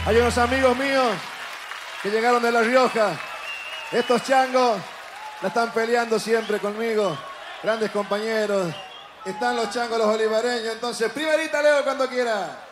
Hay unos amigos míos que llegaron de La Rioja. Estos changos la están peleando siempre conmigo. Grandes compañeros. Están los changos, los olivareños. Entonces, primerita Leo cuando quiera.